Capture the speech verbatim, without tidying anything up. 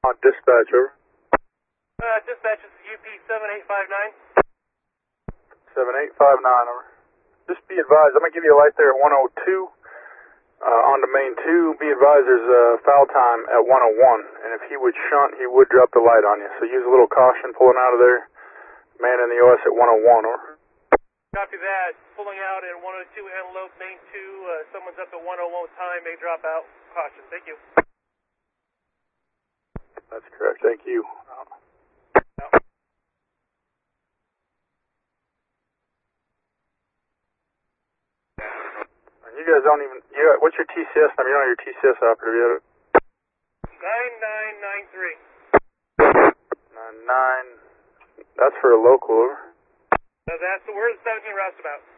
On dispatch, over. Uh, dispatch is U P seven eight five nine. seven eight five nine, over. Just be advised, I'm going to give you a light there at one oh two. Uh, on the main two, be advised there's uh, foul time at one oh one, and if he would shunt, he would drop the light on you. So use a little caution pulling out of there. Man in the O S at one oh one, over. Copy that. Pulling out at one oh two Antelope, main two. Uh, someone's up at one oh one time, may drop out. Caution. Thank you. That's correct. Thank you. Uh, You guys don't even, you, what's your T C S number? You don't have your T C S operative yet. nine nine nine three. Nine nine. That's for a local, over. Uh, that's the word seventeen roustabout.